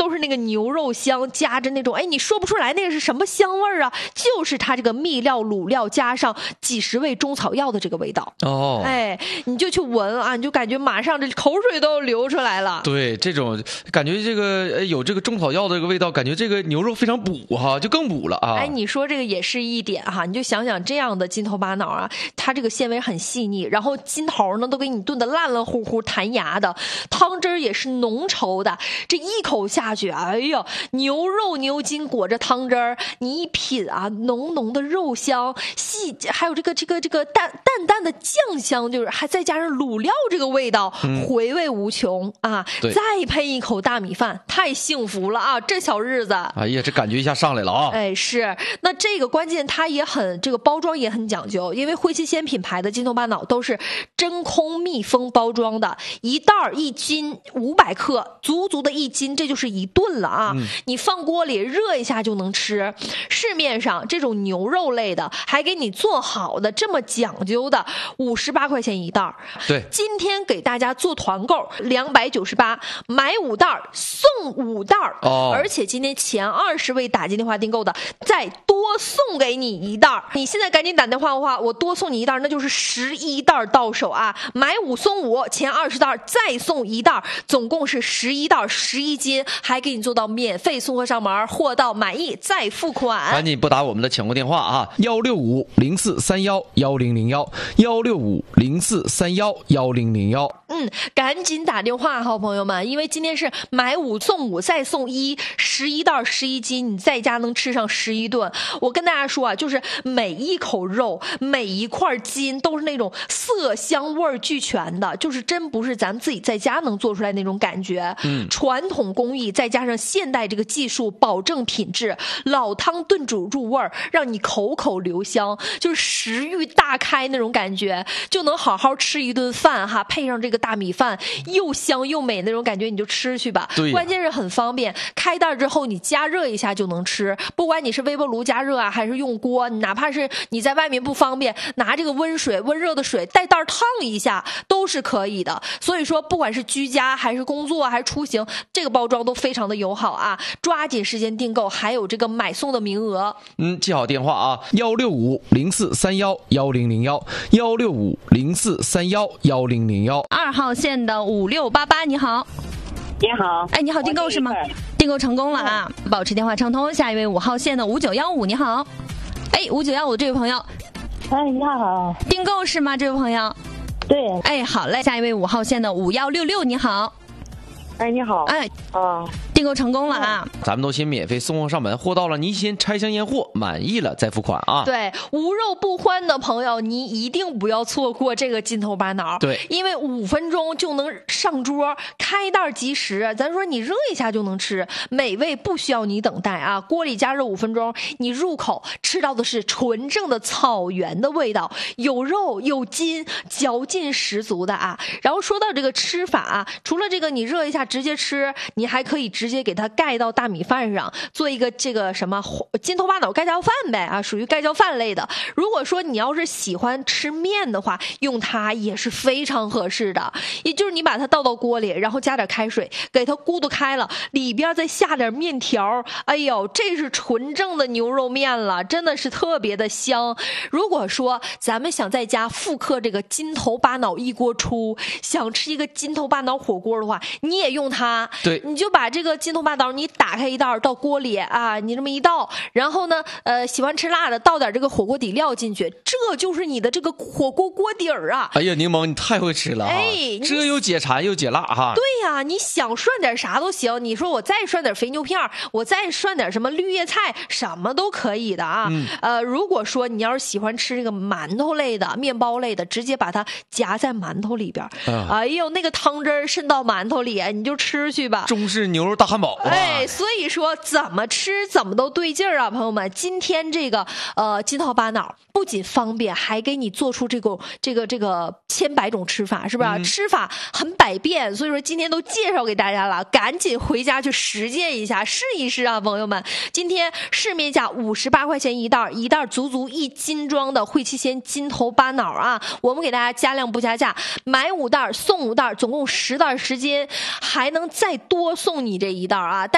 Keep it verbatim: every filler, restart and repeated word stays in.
都是那个牛肉香，夹着那种哎你说不出来那个是什么香味儿啊，就是它这个秘料卤料加上几十味中草药的这个味道哦。 哎，你就去闻啊，你就感觉马上这口水都流出来了。 对，这种感觉这个有这个中草药的这个味道，感觉这个牛肉非常补哈，就更补了啊。 哎，你说这个也是一点哈，你就想想这样的筋头巴脑啊，它这个纤维很细腻，然后筋头呢都给你炖得烂烂乎乎弹牙的，汤汁儿也是浓稠的，这一口下去，哎呀，牛肉牛筋裹着汤汁儿，你一品啊，浓浓的肉香，细还有这个这个这个淡淡淡的酱香，就是还再加上卤料这个味道， 嗯、 回味无穷啊！再配一口大米饭，太幸福了啊！这小日子， 哎呀，这感觉一下上来了啊！ 哎，是，那这个关键它也很这个包装也很讲究，因为汇七鲜品牌的筋头巴脑都是真空密封包装的，一袋一斤五百克，足足的一斤，这就是一顿了啊！嗯、你放锅里热一下就能吃。市面上这种牛肉类的还给你做好的这么讲究的，五十八块钱一袋。 对， 今天给大家做团购，两百九十八，买五袋送五袋哦，而且今天前二十位打进电话订购的，再多送给你一袋。你现在赶紧打电话的话，我多送你一袋，那就是十一袋到手啊！买五送五，前二十袋再送一袋，总共是十一袋，十一斤，还给你做到免费送货上门，货到满意再付款。 赶紧拨打我们的抢购电话啊，幺六五零四三幺幺零零幺，幺六五零四三幺幺零零幺。 嗯，赶紧打电话，好朋友们，因为今天是买五送五再送一，十一袋十一斤，你在家能吃上十一顿。我跟大家说啊，就是每一口肉，每一块筋都是那种色香味俱全的，就是真不是咱自己在家能做出来那种感觉。嗯，传统工艺再加上现代这个技术，保证品质，老汤炖煮入味儿，让你口口留香，就是食欲大开那种感觉，就能好好吃一顿饭哈，配上这个大米饭，又香又美那种感觉，你就吃去吧。 对， 关键是很方便，开袋之后你加热一下就能吃，不管你是微波炉加热啊，还是用锅，哪怕是你在外面不方便，拿这个温水温热的水带袋烫一下都是可以的。所以说不管是居家还是工作还是出行，这个包装都非常的友好啊，抓紧时间订购，还有这个买送的名额。 嗯，记好电话啊，幺六五零四三幺幺零零幺，幺六五零四三幺幺零零幺。 二号线的五六八八，你好。 你好， 哎，你好，订购是吗？订购成功了啊！嗯、保持电话畅通。下一位五号线的五九幺五，你好。哎，五九幺五这位朋友， 哎，你好， 订购是吗？这位朋友， 对， 哎，好嘞。下一位五号线的五幺六六，你好。 哎，你好， 哎， 啊， 订购成功了啊！ 咱们都先免费送货上门，货到了您先拆箱验货，满意了再付款啊！ 对，无肉不欢的朋友，你一定不要错过这个筋头巴脑。 对， 因为五分钟就能上桌，开袋即食。咱说你热一下就能吃，美味不需要你等待啊！锅里加热五分钟，你入口吃到的是纯正的草原的味道，有肉有筋，嚼劲十足的啊！然后说到这个吃法啊，除了这个你热一下直接吃，你还可以直接给它盖到大米饭上，做一个这个什么筋头巴脑盖浇饭呗啊，属于盖浇饭类的。如果说你要是喜欢吃面的话，用它也是非常合适的。也就是你把它倒到锅里，然后加点开水，给它咕嘟开了，里边再下点面条，哎呦，这是纯正的牛肉面了，真的是特别的香。如果说咱们想在家复刻这个筋头巴脑一锅出，想吃一个筋头巴脑火锅的话，你也用它。 对， 你就把这个筋头巴脑你打开一袋到锅里啊，你这么一倒，然后呢呃喜欢吃辣的倒点这个火锅底料进去，这就是你的这个火锅锅底儿啊。 哎呀，柠檬你太会吃了啊！ 哎， 这又解馋又解辣哈。 对呀、啊，你想涮点啥都行，你说我再涮点肥牛片，我再涮点什么绿叶菜，什么都可以的啊。嗯、呃如果说你要是喜欢吃这个馒头类的面包类的，直接把它夹在馒头里边、啊、哎呦那个汤汁渗到馒头里，你就吃去吧。 中式牛肉大汉堡、啊、 哎，所以说怎么吃怎么都对劲儿啊，朋友们。今天这个呃筋头巴脑不仅方便，还给你做出这个这个这个千百种吃法，是不是、嗯、吃法很百变，所以说今天都介绍给大家了，赶紧回家去实践一下，试一试啊，朋友们。今天市面价五十八块钱一袋，一袋足足一斤装的汇七鲜筋头巴脑啊，我们给大家加量不加价，买五袋送五袋，总共十袋十斤，还能再多送你这一袋啊。但